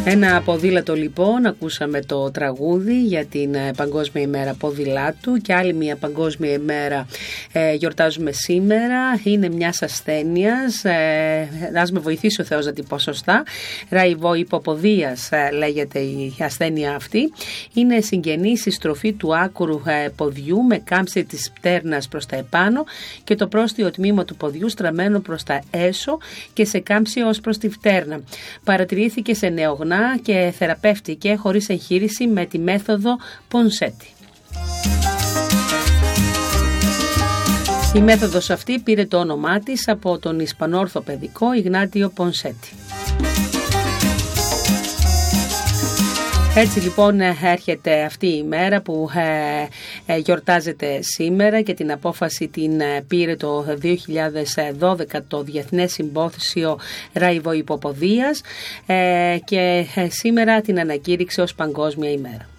Ένα ποδήλατο λοιπόν, ακούσαμε το τραγούδι για την Παγκόσμια ημέρα ποδηλάτου και άλλη μια Παγκόσμια ημέρα γιορτάζουμε σήμερα. Είναι μιας ασθένειας, ας με βοηθήσει ο Θεός να την πω σωστά, ραϊβοϊποποδίας λέγεται η ασθένεια αυτή. Είναι συγγενή συστροφή του άκρου ποδιού με κάμψη της πτέρνας προς τα επάνω και το πρόστιο τμήμα του ποδιού στραμμένο προς τα έσω και σε κάμψη ως προς τη φτέρνα. Παρατηρήθηκε σε νεογνά και θεραπεύτηκε χωρίς εγχείρηση με τη μέθοδο Πονσέτη. Η μέθοδος αυτή πήρε το όνομά της από τον Ισπανό ορθοπαιδικό Ιγνάτιο Πονσέτη. Έτσι λοιπόν έρχεται αυτή η μέρα που γιορτάζεται σήμερα και την απόφαση την πήρε το 2012 το Διεθνές Συμπόσιο Ραϊβοϊποποδίας και σήμερα την ανακήρυξε ως Παγκόσμια ημέρα.